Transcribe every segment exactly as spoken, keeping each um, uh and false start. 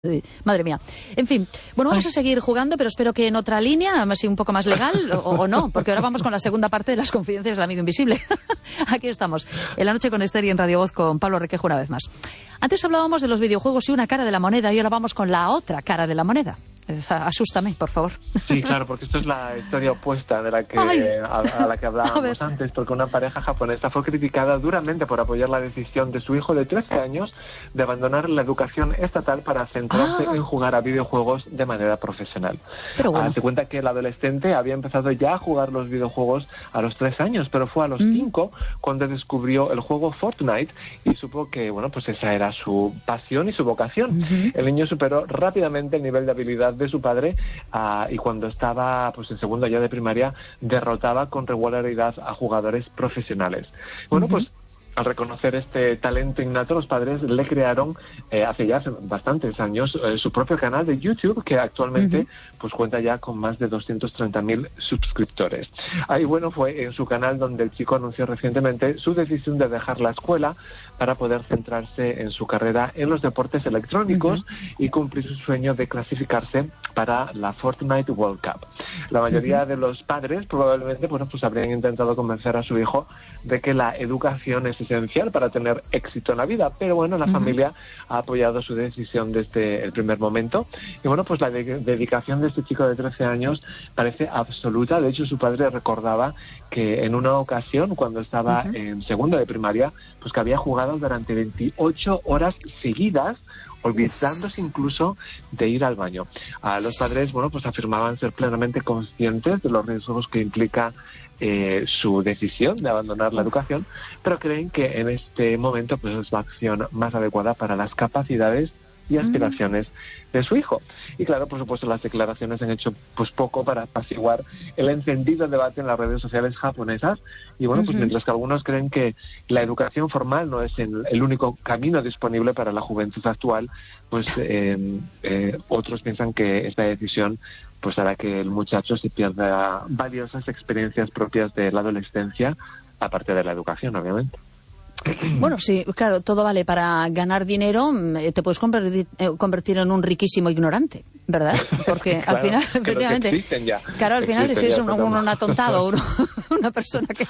Madre mía. En fin, bueno, vamos a seguir jugando, pero espero que en otra línea, así un poco más legal, o, o no, porque ahora vamos con la segunda parte de las confidencias del amigo invisible. Aquí estamos, en La Noche con Esther y en Radio Voz con Pablo Requejo una vez más. Antes hablábamos de los videojuegos y una cara de la moneda, y ahora vamos con la otra cara de la moneda. Asústame, por favor. Sí, claro, porque esto es la historia opuesta de la que a, a la que hablábamos antes, porque una pareja japonesa fue criticada duramente por apoyar la decisión de su hijo de trece años de abandonar la educación estatal para centrarse ah. en jugar a videojuegos de manera profesional. Pero bueno. Ah, se cuenta que el adolescente había empezado ya a jugar los videojuegos a los tres años, pero fue a los mm. cinco cuando descubrió el juego Fortnite y supo que, bueno, pues esa era su pasión y su vocación. Mm-hmm. El niño superó rápidamente el nivel de habilidad de su padre uh, y cuando estaba pues en segundo ya de primaria derrotaba con regularidad a jugadores profesionales. Bueno, uh-huh. pues al reconocer este talento innato, los padres le crearon eh, hace ya bastantes años eh, su propio canal de YouTube, que actualmente uh-huh. pues cuenta ya con más de doscientos treinta mil suscriptores. Ahí, bueno, fue en su canal donde el chico anunció recientemente su decisión de dejar la escuela para poder centrarse en su carrera en los deportes electrónicos uh-huh. y cumplir su sueño de clasificarse para la Fortnite World Cup. La mayoría uh-huh. de los padres probablemente, bueno, pues habrían intentado convencer a su hijo de que la educación es esencial para tener éxito en la vida, pero bueno, la uh-huh. familia ha apoyado su decisión desde el primer momento y bueno, pues la de- dedicación de este chico de trece años parece absoluta. De hecho, su padre recordaba que en una ocasión, cuando estaba uh-huh. en segundo de primaria, pues que había jugado durante veintiocho horas seguidas, olvidándose incluso de ir al baño. A los padres, bueno, pues afirmaban ser plenamente conscientes de los riesgos que implica eh, su decisión de abandonar la educación, pero creen que en este momento pues es la acción más adecuada para las capacidades y aspiraciones mm. de su hijo. Y claro, por supuesto, las declaraciones han hecho pues poco para apaciguar el encendido debate en las redes sociales japonesas. Y bueno, uh-huh. pues mientras que algunos creen que la educación formal no es el, el único camino disponible para la juventud actual, pues eh, eh, otros piensan que esta decisión pues hará que el muchacho se pierda valiosas experiencias propias de la adolescencia, aparte de la educación, obviamente. Bueno, sí, claro, todo vale para ganar dinero, te puedes convertir, convertir en un riquísimo ignorante, ¿verdad? Porque claro, al final, efectivamente, ya. claro, al final si es un, un, un atontado, uno, una persona que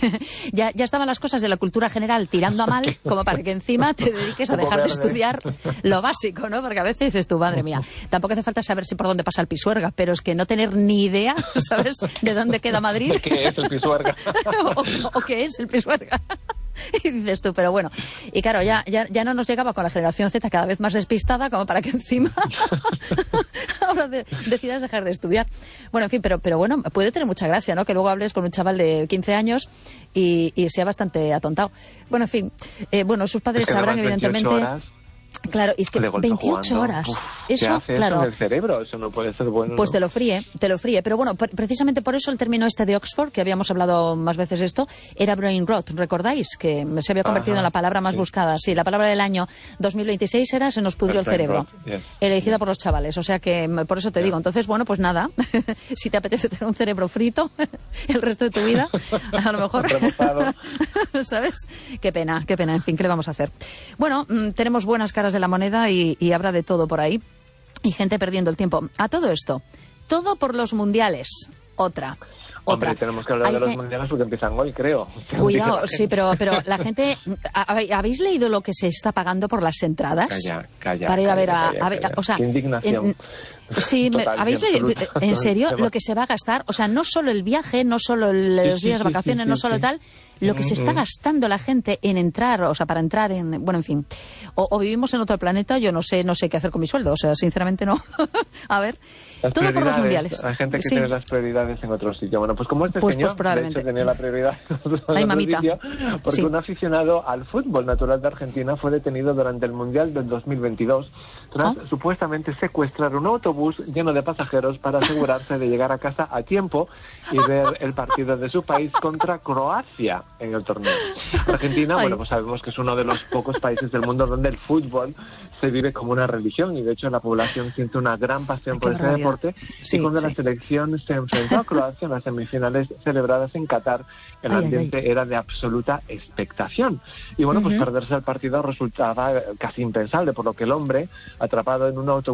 ya, ya estaban las cosas de la cultura general tirando a mal, como para que encima te dediques a dejar de estudiar lo básico, ¿no? Porque a veces dices tú, madre mía, tampoco hace falta saber si por dónde pasa el Pisuerga, pero es que no tener ni idea, ¿sabes?, de dónde queda Madrid. ¿De qué es el Pisuerga? o, o qué es el Pisuerga. Y dices tú, pero bueno, y claro, ya, ya, ya no nos llegaba con la generación Z cada vez más despistada como para que encima ahora de, decidas dejar de estudiar. Bueno, en fin, pero, pero bueno, puede tener mucha gracia, ¿no? Que luego hables con un chaval de quince años y, y sea bastante atontado. Bueno, en fin, eh, bueno, sus padres sabrán evidentemente... Horas. Claro, y es que veintiocho horas, Uf, eso, ¿qué hace claro, eso en el cerebro? Eso no puede ser bueno. Pues ¿no? te lo fríe, te lo fríe. Pero bueno, precisamente por eso el término este de Oxford, que habíamos hablado más veces esto, era brain rot. ¿Recordáis? Que se había convertido Ajá, en la palabra más sí. buscada. Sí, la palabra del año dos mil veintiséis era se nos pudrió el, el cerebro. Rot, yes. Elegida yes. por los chavales. O sea que por eso te yes. digo. Entonces, bueno, pues nada. Si te apetece tener un cerebro frito el resto de tu vida, a lo mejor... ¿Sabes? Qué pena, qué pena. En fin, ¿qué le vamos a hacer? Bueno, mmm, tenemos buenas caras de la moneda y Y, y habrá de todo por ahí. Y gente perdiendo el tiempo. A todo esto, todo por los mundiales. Otra. Hombre, otra. tenemos que hablar Hay de los que... mundiales porque empiezan hoy, creo. Cuidado, sí, pero, pero la gente... ¿Habéis leído lo que se está pagando por las entradas? Calla, calla. Para ir a ver calla, a... calla, a ver, calla. o sea, Qué indignación. En, Sí, Total, ¿habéis leído? ¿En serio? Lo que se va a gastar, o sea, no solo el viaje, no solo el, los sí, días de sí, vacaciones, sí, sí, no solo sí. tal, lo que se está gastando la gente en entrar, o sea, para entrar en, bueno, en fin, o, o vivimos en otro planeta, yo no sé, no sé qué hacer con mi sueldo, o sea, sinceramente no. A ver, las todo por los mundiales. Hay gente que sí. tiene las prioridades en otro sitio. Bueno, pues como este pues, señor, pues de hecho, tenía la prioridad en otro Ay, mamita. sitio, porque sí. un aficionado al fútbol natural de Argentina fue detenido durante el Mundial del dos mil veintidós tras ¿Oh? supuestamente secuestrar un autobús lleno de pasajeros para asegurarse de llegar a casa a tiempo y ver el partido de su país contra Croacia en el torneo. Argentina, Ay. bueno, pues sabemos que es uno de los pocos países del mundo donde el fútbol se vive como una religión y de hecho la población siente una gran pasión Ay, por este deporte. Sí, y cuando sí. la selección se enfrentó a Croacia en las semifinales celebradas en Qatar, el Ay, ambiente ay, ay. era de absoluta expectación. Y bueno, pues Ujú. perderse el partido resultaba casi impensable, por lo que el hombre, atrapado en un autobús